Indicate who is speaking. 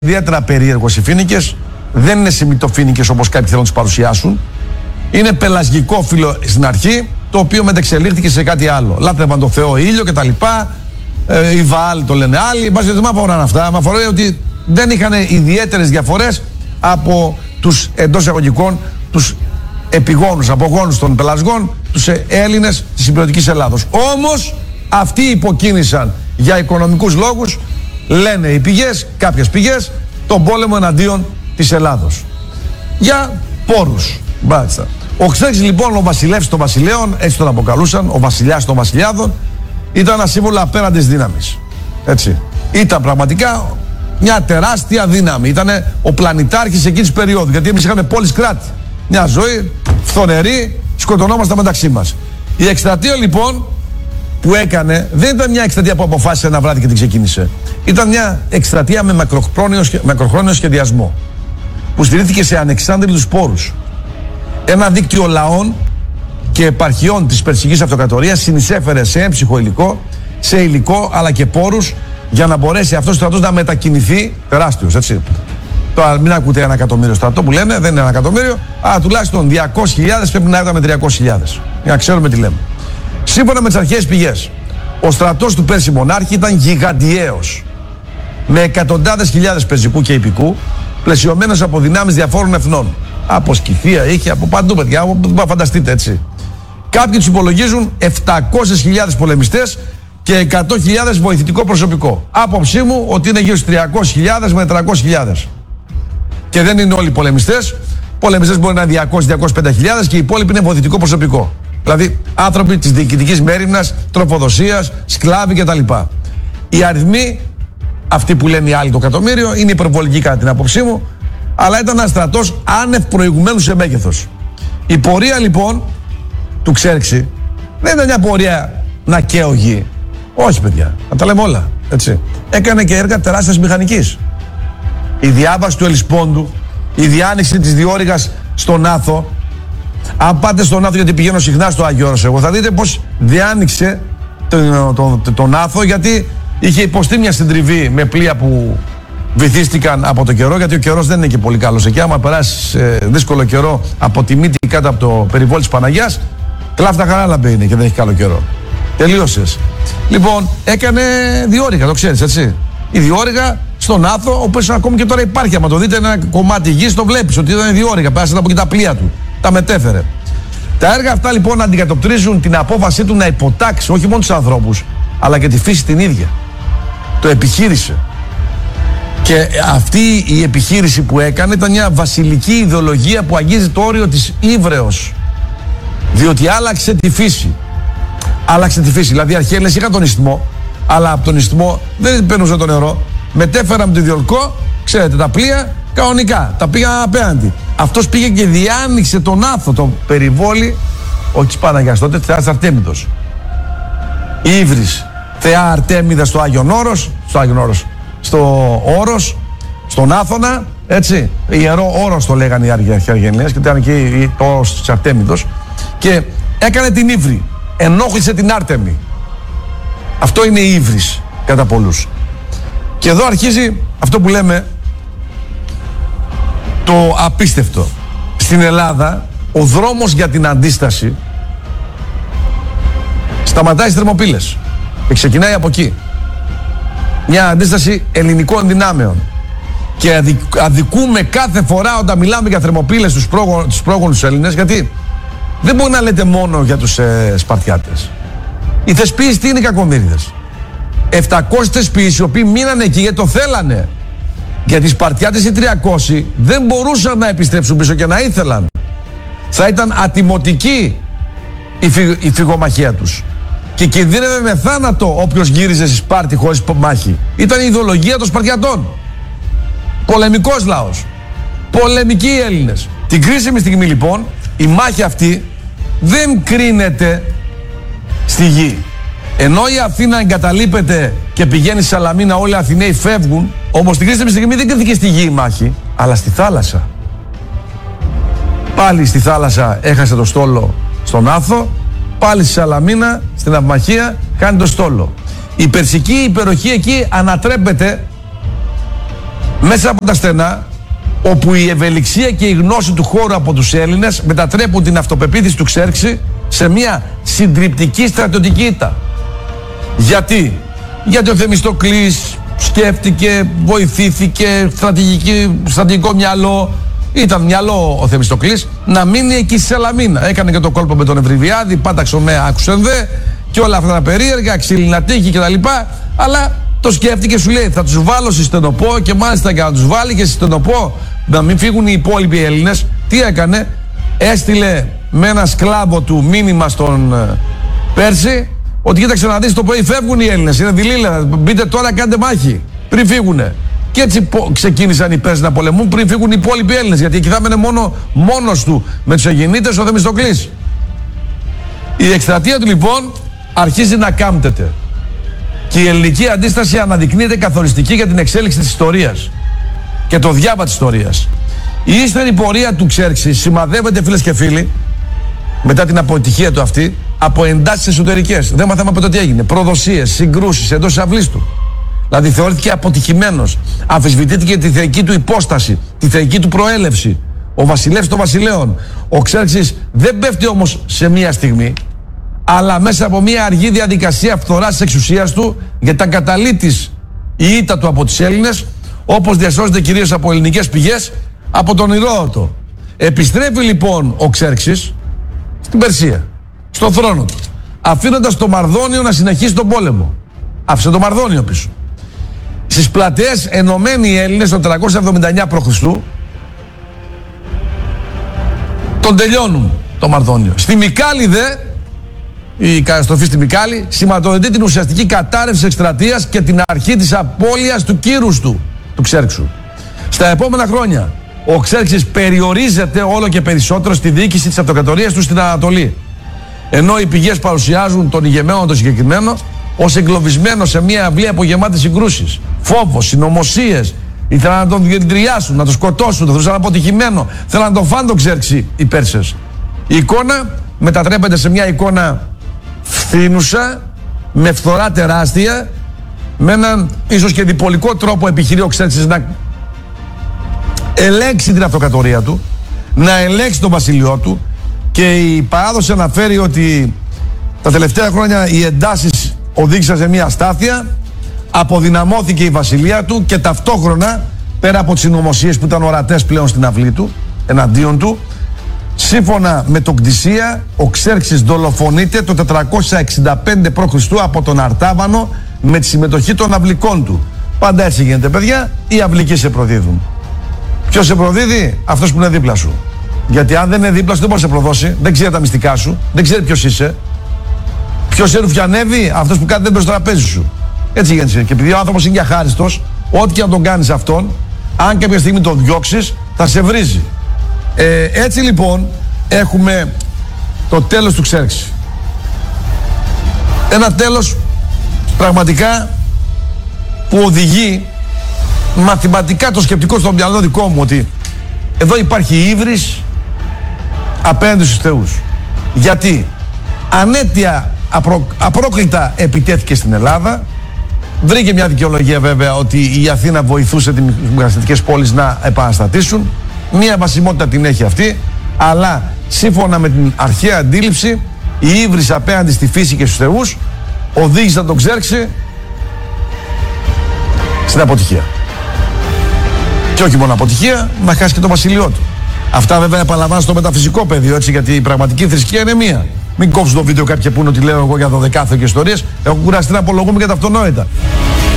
Speaker 1: ιδιαίτερα περίεργος οι φοίνικες. Δεν είναι σημιτοφοίνικες όπως κάποιοι θέλουν να τους παρουσιάσουν. Είναι πελασγικόφυλλο στην αρχή, το οποίο μετεξελίχθηκε σε κάτι άλλο. Λάτρευαν το Θεό ήλιο κτλ. Οι Βαάλ το λένε άλλοι. Δεν με αφορούν αυτά. Με αφορούν ότι δεν είχαν ιδιαίτερες διαφορές από τους εντός εισαγωγικών, τους επιγόνους, απογόνους των πελασγών, τους Έλληνες της υπηρετικής Ελλάδος. Όμως αυτοί υποκίνησαν για οικονομικούς λόγους, λένε οι πηγές, κάποιες πηγές, τον πόλεμο εναντίον της Ελλάδος. Για πόρους. Μάλιστα. Ο Ξέξης λοιπόν, ο βασιλεύς των βασιλέων, έτσι τον αποκαλούσαν, ο βασιλιάς των βασιλιάδων, ήταν ένα σύμβολο απέραντης δύναμης. Έτσι. Ήταν πραγματικά μια τεράστια δύναμη. Ήταν ο πλανητάρχης εκείνης της περίοδου. Γιατί εμείς είχαμε πόλεις κράτη. Μια ζωή φθονερή, σκοτωνόμασταν μεταξύ μας. Η εκστρατεία λοιπόν που έκανε δεν ήταν μια εκστρατεία που αποφάσισε ένα βράδυ και την ξεκίνησε. Ήταν μια εκστρατεία με μακροχρόνιο σχεδιασμό. Που στηρίχθηκε σε ανεξάντλητους πόρους. Ένα δίκτυο λαών και επαρχιών της Περσικής Αυτοκρατορίας συνεισέφερε σε έμψυχο υλικό, σε υλικό αλλά και πόρους για να μπορέσει αυτός ο στρατός να μετακινηθεί τεράστιος, έτσι. Τώρα μην ακούτε 1 εκατομμύριο στρατό που λένε, δεν είναι 1 εκατομμύριο, αλλά τουλάχιστον 200.000 πρέπει να ήταν με 300.000. Για να ξέρουμε τι λέμε. Σύμφωνα με τις αρχαίες πηγές, ο στρατός του Πέρση μονάρχη ήταν γιγαντιαίος. Με εκατοντάδες χιλιάδες πεζικού και ιππικού, πλαισιωμένος από δυνάμεις διαφόρων εθνών. Από Σκυθία, είχε από παντού, παιδιά, από φανταστείτε, έτσι. Κάποιοι τους υπολογίζουν 700.000 πολεμιστές και 100.000 βοηθητικό προσωπικό. Άποψή μου ότι είναι γύρω στους 300.000 με 400.000. Και δεν είναι όλοι πολεμιστές. Πολεμιστές μπορεί να είναι 200-205.000 και οι υπόλοιποι είναι βοηθητικό προσωπικό. Δηλαδή άνθρωποι της διοικητικής μέριμνας, τροφοδοσίας, σκλάβοι κτλ. Οι αριθμοί, αυτοί που λένε οι άλλοι το εκατομμύριο, είναι υπερβολικοί κατά την άποψή μου, αλλά ήταν ένας στρατός άνευ προηγουμένου σε μέγεθος. Η πορεία λοιπόν του Ξέρξη δεν ήταν μια πορεία να καίω γη. Όχι, παιδιά, να τα λέμε όλα. Έτσι. Έκανε και έργα τεράστιας μηχανικής. Η διάβαση του Ελισπόντου, η διάνοιξη της διόρυγας στον Άθο. Αν πάτε στον Άθο, γιατί πηγαίνω συχνά στο Άγιο Όρος, εγώ θα δείτε πως διάνοιξε τον Άθο, γιατί είχε υποστεί μια συντριβή με πλοία που βυθίστηκαν από το καιρό, γιατί ο καιρός δεν είναι και πολύ καλός εκεί. Άμα περάσει δύσκολο καιρό από τη Μύτη κάτω από το περιβόλι της Παναγιάς, κλάφτα χαράλαμπε είναι και δεν έχει καλό καιρό. Τελείωσες. Λοιπόν, έκανε διόρυγα, το ξέρεις, έτσι. Η διόρυγα στον Άθο, ο οποίος ακόμη και τώρα υπάρχει. Άμα το δείτε ένα κομμάτι γης, το βλέπεις ότι ήταν διόρυγα. Πέρασαν από εκεί τα πλοία του. Τα μετέφερε. Τα έργα αυτά λοιπόν αντικατοπτρίζουν την απόφασή του να υποτάξει όχι μόνο τους ανθρώπους, αλλά και τη φύση την ίδια. Το επιχείρησε. Και αυτή η επιχείρηση που έκανε ήταν μια βασιλική ιδεολογία που αγγίζει το όριο της ύβρεως. Διότι άλλαξε τη φύση. Άλλαξε τη φύση. Δηλαδή οι αρχαίοι είχαν τον ιστμό, αλλά από τον ιστμό δεν περνούσε το νερό. Μετέφεραν το διολκό, ξέρετε, τα πλοία κανονικά. Τα πήγαν απέναντι. Αυτός πήγε και διάνοιξε τον Άθο, το περιβόλι, όχι της Παναγιάς τότε, της Θεάς Αρτέμιδος. Ύβρις, Θεά Αρτέμιδα στο Άγιον Όρος, στο Όρος, στον Άθωνα, έτσι. Ιερό Όρος το λέγανε οι Αρχαιογενείς και ήταν εκεί το Όρος της Αρτέμιδος. Και έκανε την Ύβρη, ενόχλησε την Άρτεμη. Αυτό είναι η Ύβρις κατά πολλούς. Και εδώ αρχίζει αυτό που λέμε το απίστευτο. Στην Ελλάδα ο δρόμος για την αντίσταση σταματάει στις Θερμοπύλες και ξεκινάει από εκεί. Μια αντίσταση ελληνικών δυνάμεων. Και αδικούμε κάθε φορά όταν μιλάμε για Θερμοπύλες τους πρόγονους Έλληνες, γιατί δεν μπορεί να λέτε μόνο για τους Σπαρτιάτες. Οι θεσποίοι τι είναι οι κακομοίριδες? 700 θεσποίοι οι οποίοι μείνανε εκεί γιατί το θέλανε. Γιατί οι Σπαρτιάτες οι 300 δεν μπορούσαν να επιστρέψουν πίσω και να ήθελαν. Θα ήταν ατιμωτική η φυγομαχία τους. Και κινδύνευε με θάνατο όποιος γύριζε στη Σπάρτη χωρίς μάχη. Ήταν η ιδεολογία των Σπαρτιατών. Πολεμικός λαός. Πολεμικοί οι Έλληνες. Την κρίσιμη στιγμή λοιπόν η μάχη αυτή δεν κρίνεται στη γη. Ενώ η Αθήνα εγκαταλείπεται και πηγαίνει στη Σαλαμίνα, όλοι οι Αθηναίοι φεύγουν, όμως την κρίσιμη στιγμή δεν κρίθηκε στη γη η μάχη, αλλά στη θάλασσα. Πάλι στη θάλασσα έχασε το στόλο στον Άθο, πάλι στη Σαλαμίνα, στην Αυμαχία, κάνει το στόλο. Η περσική υπεροχή εκεί ανατρέπεται μέσα από τα στενά, όπου η ευελιξία και η γνώση του χώρου από τους Έλληνες μετατρέπουν την αυτοπεποίθηση του Ξέρξη σε μια συντριπτική στρατιωτική ήττα. Γιατί? Γιατί ο Θεμιστοκλής σκέφτηκε, βοηθήθηκε, στρατηγικό μυαλό, ήταν μυαλό ο Θεμιστοκλής, να μείνει εκεί στη Σαλαμίνα. Έκανε και το κόλπο με τον Ευρυβιάδη, πάταξε με άκουσεν δε και όλα αυτά τα περίεργα, ξύλινα τείχη κτλ. Αλλά το σκέφτηκε, σου λέει, θα τους βάλω στη Στενοπό, και μάλιστα για να τους βάλει και στη Στενοπό να μην φύγουν οι υπόλοιποι Έλληνες. Τι έκανε? Έστειλε με ένα σκλάβο του μήνυμα στον Πέρση ότι κοίταξε να δεις, το πρωί φεύγουν οι Έλληνες, είναι δηλήλα, μπείτε τώρα, κάντε μάχη πριν φύγουνε. Και έτσι ξεκίνησαν οι Πέρσοι να πολεμούν πριν φύγουν οι υπόλοιποι Έλληνες, γιατί εκεί θα έμενε μόνος του με τους Αιγινίτες ο Θεμιστοκλής. Η εκστρατεία του λοιπόν αρχίζει να κάμπτεται και η ελληνική αντίσταση αναδεικνύεται καθοριστική για την εξέλιξη της ιστορίας και το διάβα της ιστορίας. Η ύστερη πορεία του Ξέρξη σημαδεύεται, φίλες και φίλοι, μετά την αποτυχία του αυτή, από εντάσεις εσωτερικές. Δεν μάθαμε από το τι έγινε. Προδοσίες, συγκρούσεις εντός της αυλής του. Δηλαδή θεωρήθηκε αποτυχημένος. Αμφισβητήθηκε τη θεϊκή του υπόσταση, τη θεϊκή του προέλευση. Ο βασιλεύς των βασιλέων. Ο Ξέρξης δεν πέφτει όμως σε μία στιγμή, αλλά μέσα από μία αργή διαδικασία φθοράς της εξουσίας του, γιατί ήταν καταλήτης η ήττα του από τις Έλληνες, όπως διασώζεται κυρίως από ελληνικές πηγές, από τον Ηρόδοτο. Επιστρέφει λοιπόν ο Ξέρξης στην Περσία, στον θρόνο του, αφήνοντας το Μαρδόνιο να συνεχίσει τον πόλεμο. Άφησε το Μαρδόνιο πίσω. Στις πλατείες ενωμένοι οι Έλληνες το 379 π.Χ. τον τελειώνουν το Μαρδόνιο. Στη Μικάλη η καταστροφή στη Μικάλη σηματοδοτεί την ουσιαστική κατάρρευση της εκστρατείας και την αρχή της απώλειας του κύρους του Ξέρξου. Στα επόμενα χρόνια ο Ξέρξης περιορίζεται όλο και περισσότερο στη διοίκηση της αυτοκρατορίας του στην Ανατολή. Ενώ οι πηγές παρουσιάζουν τον ηγεμένο τον συγκεκριμένο ως εγκλωβισμένο σε μια αυλή απογεμάτη συγκρούσεις, φόβος, συνωμοσίες. Ήθελαν να τον διεντριάσουν, να τον σκοτώσουν, τον θεωρούσαν αποτυχημένο. Θέλαν να τον φάνε τον Ξέρξη οι Πέρσες. Η εικόνα μετατρέπεται σε μια εικόνα φθήνουσα, με φθορά τεράστια, με έναν ίσως και διπολικό τρόπο επιχειρεί ο Ξέρξης να ελέγξει την αυτοκρατορία του, να ελέγξει τον βασιλειό του, και η παράδοση αναφέρει ότι τα τελευταία χρόνια οι εντάσεις οδήγησαν σε μια αστάθεια, αποδυναμώθηκε η βασιλεία του και ταυτόχρονα, πέρα από τις συνωμοσίες που ήταν ορατές πλέον στην αυλή του, εναντίον του, σύμφωνα με τον Κτησία, ο Ξέρξης δολοφονείται το 465 π.Χ. από τον Αρτάβανο με τη συμμετοχή των αυλικών του. Πάντα έτσι γίνεται, παιδιά, οι αυλικοί σε προδίδουν. Ποιος σε προδίδει? Αυτός που είναι δίπλα σου. Γιατί αν δεν είναι δίπλα σου δεν μπορεί να σε προδώσει, δεν ξέρει τα μυστικά σου, δεν ξέρει ποιος είσαι. Ποιος σε ρουφιανεύει? Αυτός που κάτι δεν παίζει στο τραπέζι σου. Έτσι γίνεται. Και επειδή ο άνθρωπος είναι και αχάριστος, ό,τι και να τον κάνεις αυτόν, αν κάποια στιγμή τον διώξεις, θα σε βρίζει. Έτσι λοιπόν έχουμε το τέλος του Ξέρξη. Ένα τέλος πραγματικά που οδηγεί μαθηματικά το σκεπτικό στο μυαλό δικό μου, ότι εδώ υπάρχει ύβρις απέναντι στους θεούς. Γιατί ανέτεια απρόκλητα επιτέθηκε στην Ελλάδα. Βρήκε μια δικαιολογία βέβαια ότι η Αθήνα βοηθούσε τις μεγαλύτερες πόλεις να επαναστατήσουν. Μια βασιμότητα την έχει αυτή, αλλά σύμφωνα με την αρχαία αντίληψη, η ύβρις απέναντι στη φύση και στους θεούς οδήγησαν τον Ξέρξη στην αποτυχία. Και όχι μόνο αποτυχία, να χάσει και το βασιλειό του. Αυτά βέβαια επαναλαμβάνω στο μεταφυσικό πεδίο, έτσι, γιατί η πραγματική θρησκεία είναι μία. Μην κόψουν το βίντεο κάποιοι που πούνε ότι λέω εγώ για 12 και ιστορίες. Έχω κουραστεί να απολογούμε για τα αυτονόητα.